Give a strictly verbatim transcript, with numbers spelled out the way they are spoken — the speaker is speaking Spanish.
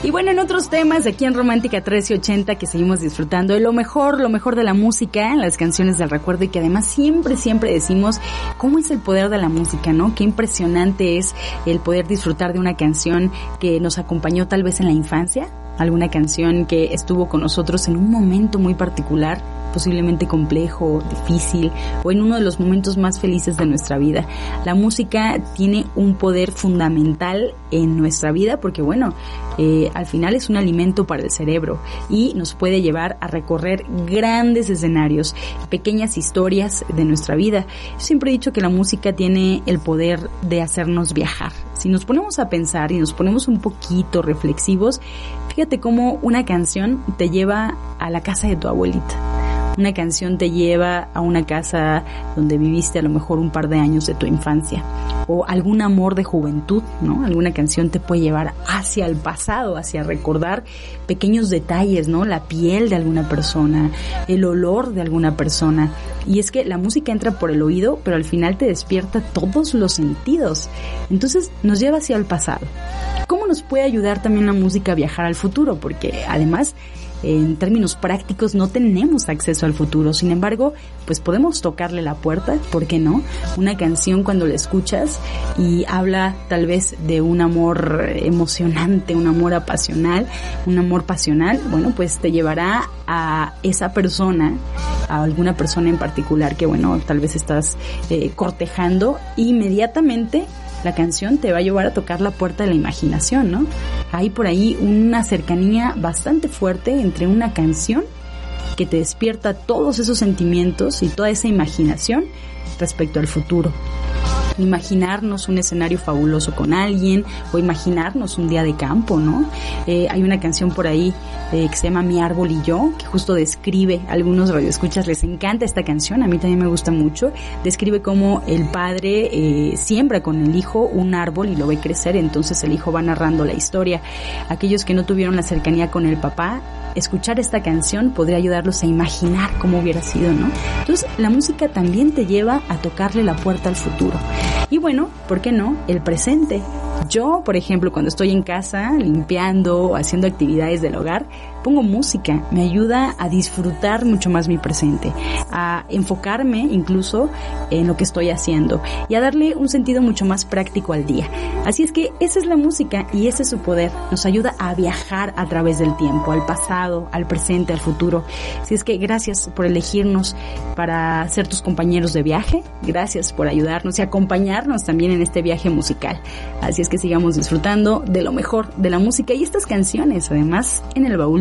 Y bueno, en otros temas, aquí en Romántica trece ochenta, que seguimos disfrutando de lo mejor, lo mejor de la música, las canciones del recuerdo, y que además siempre, siempre decimos cómo es el poder de la música, ¿no? Qué impresionante es el poder disfrutar de una canción que nos acompañó tal vez en la infancia, alguna canción que estuvo con nosotros en un momento muy particular, posiblemente complejo, difícil, o en uno de los momentos más felices de nuestra vida. La música tiene un poder fundamental en nuestra vida porque, bueno, eh, al final es un alimento para el cerebro y nos puede llevar a recorrer grandes escenarios, pequeñas historias de nuestra vida. Yo siempre he dicho que la música tiene el poder de hacernos viajar. Si nos ponemos a pensar y nos ponemos un poquito reflexivos, fíjate cómo una canción te lleva a la casa de tu abuelita. Una canción te lleva a una casa donde viviste a lo mejor un par de años de tu infancia, o algún amor de juventud, ¿no? Alguna canción te puede llevar hacia el pasado, hacia recordar pequeños detalles, ¿no? La piel de alguna persona, el olor de alguna persona. Y es que la música entra por el oído, pero al final te despierta todos los sentidos. Entonces nos lleva hacia el pasado. ¿Cómo nos puede ayudar también la música a viajar al futuro? Porque además, en términos prácticos, no tenemos acceso al futuro. Sin embargo, pues podemos tocarle la puerta, ¿por qué no? Una canción, cuando la escuchas y habla tal vez de un amor emocionante, un amor apasional, un amor pasional, bueno, pues te llevará a esa persona, a alguna persona en particular que, bueno, tal vez estás eh, cortejando, e inmediatamente la canción te va a llevar a tocar la puerta de la imaginación, ¿no? Hay por ahí una cercanía bastante fuerte entre una canción que te despierta todos esos sentimientos y toda esa imaginación respecto al futuro. Imaginarnos un escenario fabuloso con alguien, o imaginarnos un día de campo, ¿no? Eh, hay una canción por ahí eh, que se llama Mi Árbol y Yo, que justo describe, a algunos radioescuchas les encanta esta canción, a mí también me gusta mucho. Describe cómo el padre eh, siembra con el hijo un árbol y lo ve crecer, entonces el hijo va narrando la historia. Aquellos que no tuvieron la cercanía con el papá, escuchar esta canción podría ayudarlos a imaginar cómo hubiera sido, ¿no? Entonces, la música también te lleva a tocarle la puerta al futuro. Y bueno, ¿por qué no? El presente. Yo, por ejemplo, cuando estoy en casa, limpiando, haciendo actividades del hogar, pongo música. Me ayuda a disfrutar mucho más mi presente, a enfocarme incluso en lo que estoy haciendo y a darle un sentido mucho más práctico al día. Así es que esa es la música y ese es su poder. Nos ayuda a viajar a través del tiempo, al pasado, al presente, al futuro. Así es que gracias por elegirnos para ser tus compañeros de viaje. Gracias por ayudarnos y acompañarnos también en este viaje musical. Así es que sigamos disfrutando de lo mejor de la música y estas canciones, además, en el baúl